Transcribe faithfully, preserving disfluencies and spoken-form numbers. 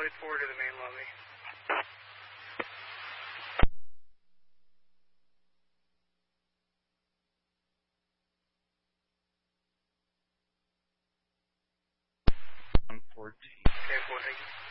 flight forward to the main lobby. one fourteen. Okay, four, thank you.